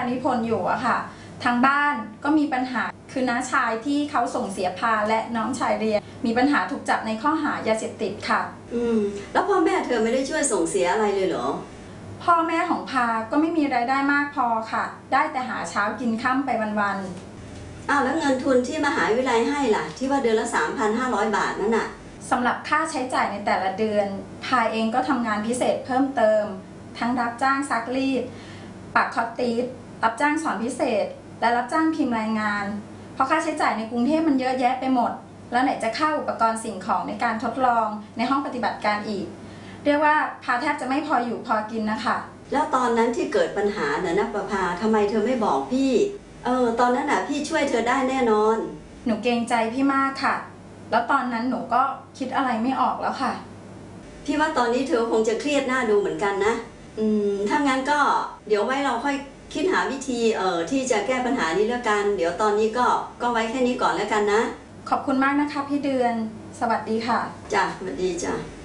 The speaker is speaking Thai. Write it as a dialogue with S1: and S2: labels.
S1: การนิพนธ์อยู่อะค่ะทางบ้านก็มีปัญหาคือน้าชายที่เขาส่งเสียพาและน้องชายเรียนมีปัญหาถูกจับในข้อหายาเสพติดค่ะ
S2: แล้วพ่อแม่เธอไม่ได้ช่วยส่งเสียอะไรเลยเหรอ
S1: พ่อแม่ของพาก็ไม่มีรายได้มากพอค่ะได้แต่หาเช้ากินค่ำไปวัน
S2: ๆแล้วเงินทุนที่มหาวิทยาลัยให้ล่ะที่ว่าเดือนละ 3,500 บาทนั่นน่ะ
S1: สำหรับค่าใช้จ่ายในแต่ละเดือนพาเองก็ทำงานพิเศษเพิ่มเติมทั้งรับจ้างซักรีดปักคอตตีสรับจ้างสอนพิเศษและรับจ้างพิมพ์รายงานเพราะค่าใช้จ่ายในกรุงเทพมันเยอะแยะไปหมดแล้วไหนจะค่าอุปกรณ์สิ่งของในการทดลองในห้องปฏิบัติการอีกเรียกว่าพาแทบจะไม่พออยู่พอกินนะคะ
S2: แล้วตอนนั้นที่เกิดปัญหาเนี่ยนะประภาทำไมเธอไม่บอกพี่ตอนนั้นน่ะพี่ช่วยเธอได้แน่นอน
S1: หนูเกรงใจพี่มากค่ะแล้วตอนนั้นหนูก็คิดอะไรไม่ออกแล้วค่ะ
S2: พี่ว่าตอนนี้เธอคงจะเครียดหน้าดูเหมือนกันนะถ้างั้นก็เดี๋ยวไว้เราค่อยคิดหาวิธีที่จะแก้ปัญหานี้แล้วกันเดี๋ยวตอนนี้ก็ไว้แค่นี้ก่อนแล้วกันนะ
S1: ขอบคุณมากนะคะพี่เดือนสวัสดีค่ะ
S2: จ้ะสวัสดีจ้ะ